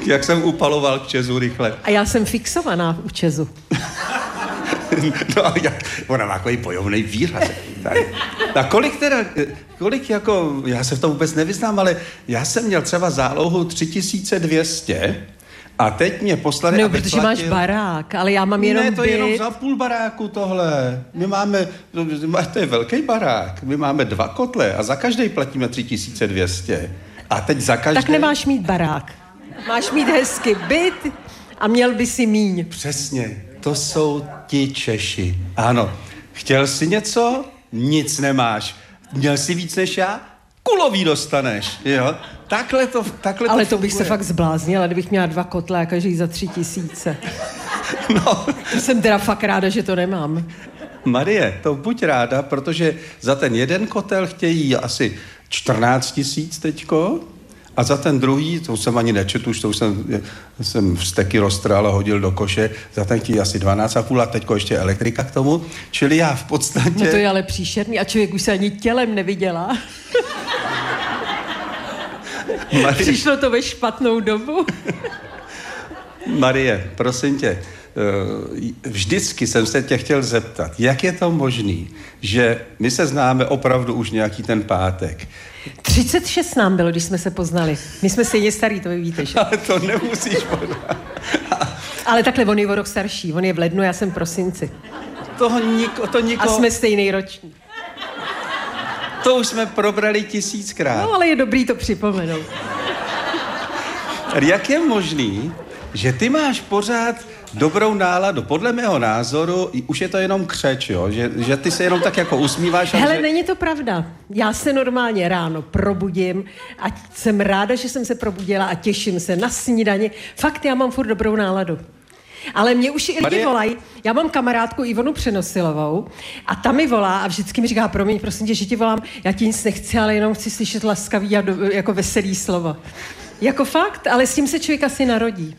Jak jsem upaloval k Česu rychle. A já jsem fixovaná u Česu. No, ona má takový bojovný výraz. A kolik jako, já se v tom vůbec nevyznám, ale já jsem měl třeba zálohu 3200 a teď mě poslali, no, protože máš barák, ale já mám jenom byt. Ne, to je jenom za půl baráku tohle. My máme, to je velký barák, my máme 2 kotle a za každý platíme 3200. A teď za každý... Tak nemáš mít barák. Máš mít hezky byt a měl by si míň. Přesně, to jsou ti Češi. Ano, chtěl jsi něco? Nic nemáš. Měl jsi víc než já? Kulový dostaneš, jo? Takhle to ale to bych se fakt zbláznila, kdybych měla 2 kotle a každý za 3000. No. Jsem teda fakt ráda, že to nemám. Marie, to buď ráda, protože za ten jeden kotel chtějí asi 14 000 teďko a za ten druhý, to jsem ani nečetl, už to jsem vzteky roztrhal a hodil do koše, za ten chtějí asi 12,5 a teďko ještě elektrika k tomu, čili já v podstatě... No to je ale příšerný a člověk už se ani tělem nevydělá. Přišlo to ve špatnou dobu. Marie, prosím tě, vždycky jsem se tě chtěl zeptat, jak je to možný, že my se známe opravdu už nějaký ten pátek. 36 nám bylo, když jsme se poznali. My jsme stejně starý, to vy víte, že? Ale to nemusíš podat. Ale takhle, on je o rok starší. On je v lednu, já jsem v prosinci. To nikoho... A jsme stejný ročník. To už jsme probrali 1000krát. No, ale je dobrý to připomenout. Jak je možný, že ty máš pořád dobrou náladu? Podle mého názoru už je to jenom křeč, jo? Že ty se jenom tak jako usmíváš. Hele, není to pravda. Já se normálně ráno probudím a jsem ráda, že jsem se probudila a těším se na snídani. Fakt, já mám furt dobrou náladu. Ale mě už i lidi volají. Já mám kamarádku Ivonu Přenosilovou a ta mi volá a vždycky mi říká, promiň, prosím tě, že ti volám, já ti nic nechci, ale jenom chci slyšet laskavý a jako veselý slovo. Jako fakt, ale s tím se člověk asi narodí.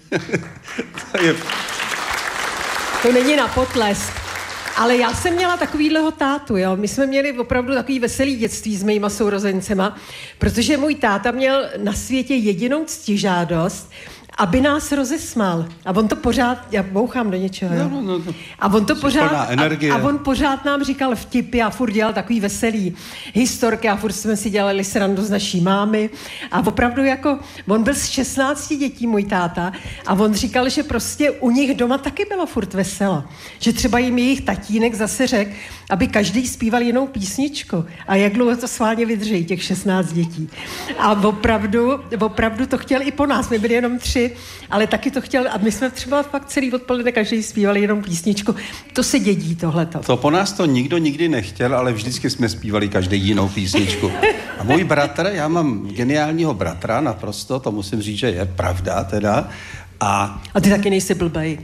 To není na potlesk. Ale já jsem měla takovýhleho tátu, jo. My jsme měli opravdu takový veselý dětství s mýma sourozencema, protože můj táta měl na světě jedinou ctižádost, aby nás rozesmál. A on to pořád, já bouchám do něčeho, jo. No. A on to pořád, a on pořád nám říkal vtipy a furt dělal takový veselý historky a furt jsme si dělali srandu z naší mámy. A opravdu jako, on byl z 16 dětí, můj táta, a on říkal, že prostě u nich doma taky bylo furt veselo. Že třeba jim jejich tatínek zase řekl, aby každý zpíval jinou písničku. A jak dlouho to sválně vydrží, těch 16 dětí. A opravdu to chtěl i po nás. My byli jenom 3, ale taky to chtěl. A my jsme třeba fakt celý odpoledne každý zpívali jenom písničku. To se dědí tohleto. To po nás to nikdo nikdy nechtěl, ale vždycky jsme zpívali každý jinou písničku. A můj bratr, já mám geniálního bratra, naprosto, to musím říct, že je pravda teda. A ty taky nejsi blbej.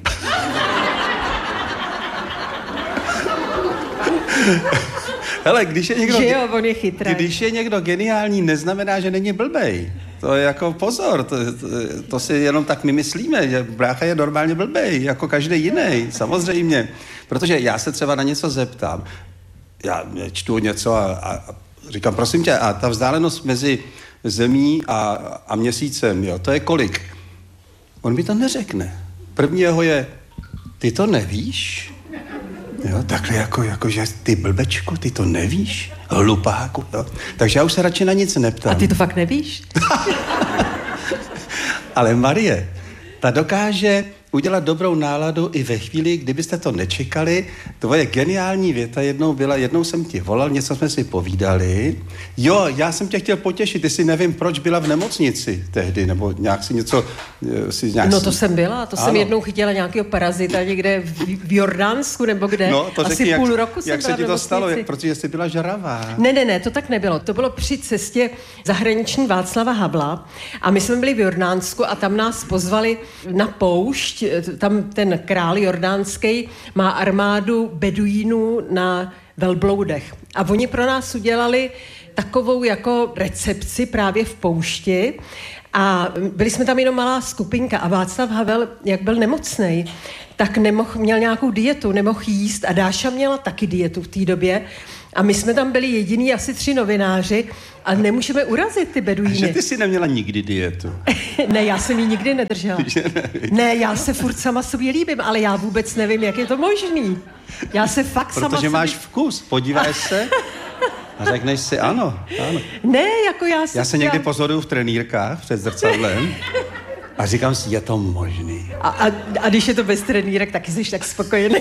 Hele, když je někdo... Že jo, on je chytrý. Když je někdo geniální, neznamená, že není blbej. To je jako pozor, to si jenom tak my myslíme, že brácha je normálně blbej, jako každý jiný, samozřejmě. Protože já se třeba na něco zeptám, já čtu něco a říkám, prosím tě, a ta vzdálenost mezi zemí a měsícem, jo, to je kolik? On mi to neřekne. První jeho je, ty to nevíš? Jo, takhle jako že ty blbečku, ty to nevíš? Hlupáku, jo. Takže já už se radši na nic neptám. A ty to fakt nevíš? Ale Marie, ta dokáže udělat dobrou náladu i ve chvíli, kdybyste to nečekali. Tvoje geniální věta jednou jsem ti volal, něco jsme si povídali. Jo, já jsem tě chtěl potěšit, jestli nevím, proč byla v nemocnici tehdy, nebo nějak si něco... No to jsem byla, jsem jednou chytila nějakého parazita někde v Jordánsku, nebo kde. No, to asi řekni, půl roku jsem jak byla se ti to stalo, protože jsi byla žravá. Ne, to tak nebylo. To bylo při cestě zahraniční Václava Havla a my jsme byli v Jordánsku a tam nás pozvali na poušť. Tam ten král jordánský má armádu beduínů na velbloudech. A oni pro nás udělali takovou jako recepci právě v poušti a byli jsme tam jenom malá skupinka a Václav Havel, jak byl nemocnej, tak měl nějakou dietu, nemohl jíst a Dáša měla taky dietu v té době A my jsme tam byli jediní asi 3 novináři a nemůžeme urazit ty beduíny. A že ty si neměla nikdy dietu? Ne, já jsem ji nikdy nedržela. Ne, já se furt sama sobě líbím, ale já vůbec nevím, jak je to možný. Já se fakt sama Protože máš vkus, podíváš se a řekneš si ano. Ne, jako já se někdy pozoruju v trenýrkách před zrcadlem a říkám si, je to možný. A když je to bez trenýrek, taky jsi tak spokojený.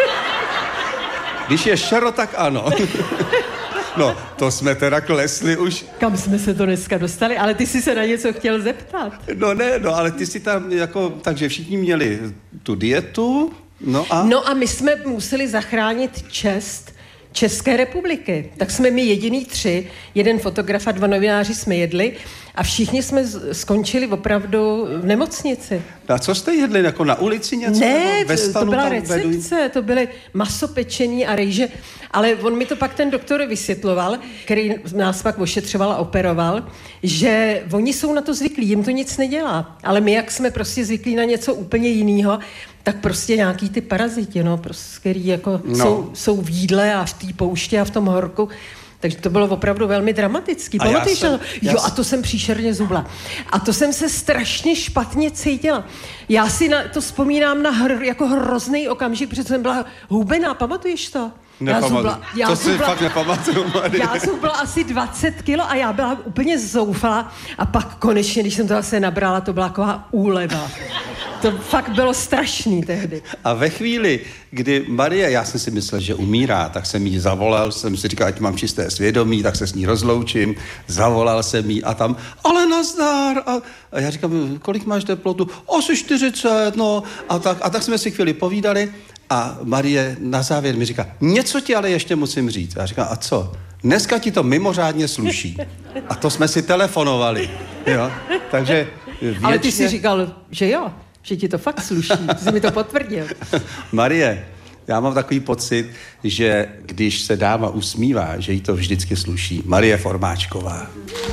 Když je šero, tak ano. No, to jsme teda klesli už. Kam jsme se to dneska dostali? Ale ty jsi se na něco chtěl zeptat. No, ale ty si tam jako, takže všichni měli tu dietu, No a my jsme museli zachránit čest České republiky. Tak jsme my jediný 3, 1 fotograf a 2 novináři jsme jedli a všichni jsme skončili opravdu v nemocnici. A co jste jedli? Jako na ulici něco? Ne, to byla recepce, to byly maso, pečení a rejže, ale on mi to pak ten doktor vysvětloval, který nás pak ošetřoval a operoval, že oni jsou na to zvyklí, jim to nic nedělá, ale my, jak jsme prostě zvyklí na něco úplně jiného, tak prostě nějaký ty paraziti, který jako jsou v jídle a v té pouště a v tom horku. Takže to bylo opravdu velmi dramatický. Pamatuješ to? Jo, a to jsem příšerně zubla. A to jsem se strašně špatně cítila. Já si na to vzpomínám jako hrozný okamžik, protože jsem byla hubená. Pamatuješ to? To si fakt nepamatuju, Marie. Já zubla asi 20 kilo a já byla úplně zoufalá. A pak konečně, když jsem to zase nabrala, to byla taková úleva. To fakt bylo strašný tehdy. A ve chvíli, kdy Marie, já jsem si myslel, že umírá, tak jsem jí zavolal, jsem si říkal, ať mám čisté svědomí, tak se s ní rozloučím, zavolal jsem jí a tam, ale nazdar. A já říkám, kolik máš teplotu? Asi 40, no. A tak jsme si chvíli povídali a Marie na závěr mi říká, něco ti ale ještě musím říct. A já říkám, a co? Dneska ti to mimořádně sluší. A to jsme si telefonovali. Jo? Takže věčně... Ale ty jsi říkal, že jo. Že ti to fakt sluší, jsi mi to potvrdil. Marie, já mám takový pocit, že když se dáma usmívá, že jí to vždycky sluší. Marie Formáčková.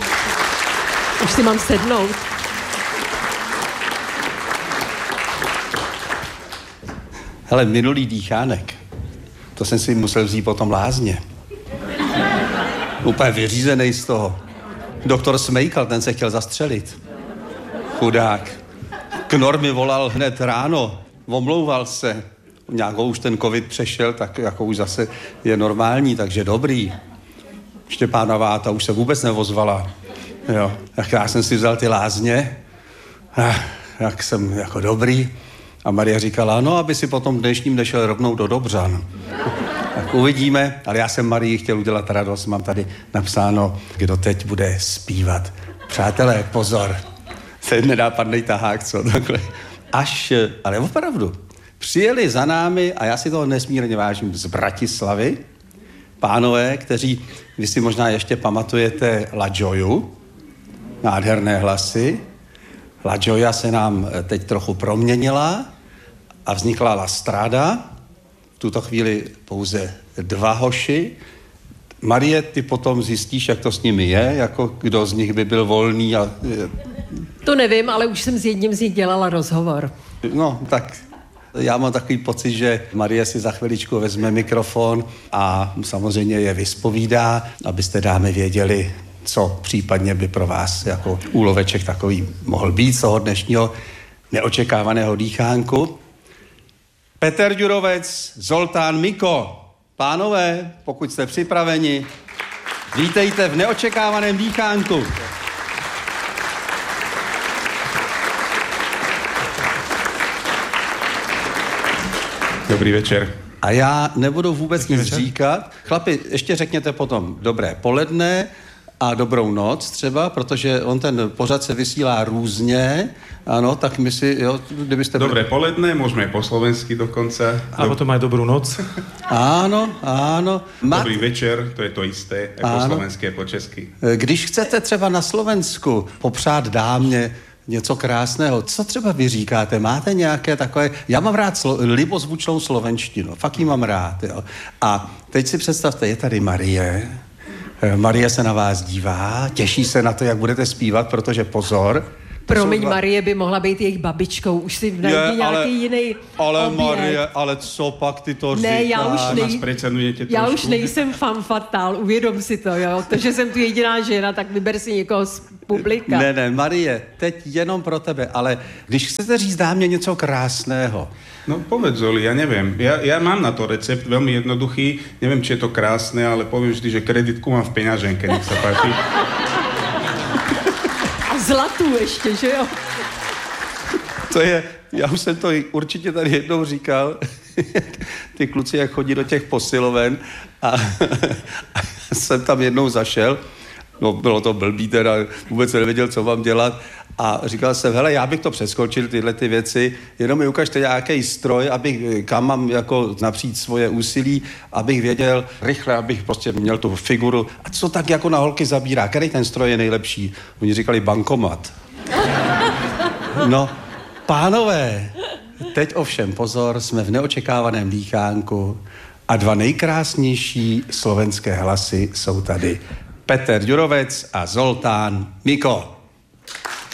Už si mám sednout. Hele, minulý dýchánek, to jsem si musel vzít potom lázně. Úplně vyřízený z toho. Doktor Smejkal, ten se chtěl zastřelit. Chudák. Knor mi volal hned ráno, omlouval se. Nějakou už ten covid přešel, tak jako už zase je normální, takže dobrý. Štěpánová, ta už se vůbec nevozvala. Jo. Tak já jsem si vzal ty lázně, jak jsem jako dobrý. A Maria říkala, no, aby si potom dnešním nešel rovnou do Dobřan. Tak uvidíme, ale já jsem Marii chtěl udělat radost, mám tady napsáno, kdo teď bude zpívat. Přátelé, pozor. Se nenápadnej tahák, co takhle. Ale opravdu, přijeli za námi, a já si toho nesmírně vážím, z Bratislavy, pánové, kteří, vy si možná ještě pamatujete La Joyu, nádherné hlasy. La Joya se nám teď trochu proměnila a vznikla La Strada, v tuto chvíli pouze 2 hoši. Marie, ty potom zjistíš, jak to s nimi je, jako kdo z nich by byl volný a... To nevím, ale už jsem s jedním z nich dělala rozhovor. No, tak já mám takový pocit, že Marie si za chviličku vezme mikrofon a samozřejmě je vyspovídá, abyste dámy věděli, co případně by pro vás jako úloveček takový mohl být z toho dnešního neočekávaného dýchánku. Petr Ďurovec, Zoltán Miko. Pánové, pokud jste připraveni, vítejte v neočekávaném dýchánku. Dobrý večer. A já nebudu vůbec nic říkat. Chlapi, ještě řekněte potom dobré poledne a dobrou noc třeba, protože on ten pořad se vysílá různě. Ano, tak my si, jo, kdybyste... Dobré poledne, môžeme po slovensky dokonce. A potom aj dobrú noc. Áno, áno. Dobrý večer, to je to isté, jak po slovensky a po česky. Když chcete třeba na Slovensku popřát dámě něco krásného, co třeba vy říkáte? Máte nějaké takové... Já mám rád libozvučnou slovenštinu, fakt ji mám rád, jo. A teď si představte, je tady Marie. Marie se na vás dívá, těší se na to, jak budete zpívat, protože pozor, Promiň, Marie by mohla být jejich babičkou, už si najdi nějaký jiný Ale objekt. Marie, ale co pak ty to říkáš? Ne, já už trošku. nejsem fan fatál, uvědom si to, jo. To, že jsem tu jediná žena, tak vyber si někoho z publika. Ne, Marie, teď jenom pro tebe, ale když chcete říct dámě něco krásného. No povedz, Zoli, ja neviem. Ja mám na to recept veľmi jednoduchý. Neviem, či je to krásne, ale poviem vždy, že kreditku mám v peňaženke, nech sa páči. A zlatou ještě, že jo? To je, já už jsem to určitě tady jednou říkal, ty kluci, jak chodí do těch posiloven a jsem tam jednou zašel, no bylo to blbý teda, vůbec nevěděl, co mám dělat a říkal jsem, hele, já bych to přeskočil, tyhle ty věci, jenom mi ukažte nějaký stroj, kam mám jako napřít svoje úsilí, abych věděl rychle, abych prostě měl tu figuru. A co tak jako na holky zabírá? Který ten stroj je nejlepší? Oni říkali bankomat. No, pánové, teď ovšem pozor, jsme v neočekávaném dýchánku a dva nejkrásnější slovenské hlasy jsou tady. Peter Ďurovec a Zoltán Miko.